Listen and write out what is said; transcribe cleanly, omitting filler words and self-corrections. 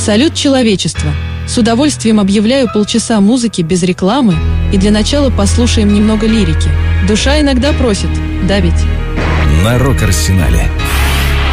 Салют, человечество! С удовольствием объявляю полчаса музыки без рекламы, и для начала послушаем немного лирики. Душа иногда просит, да ведь? На Рок-Арсенале.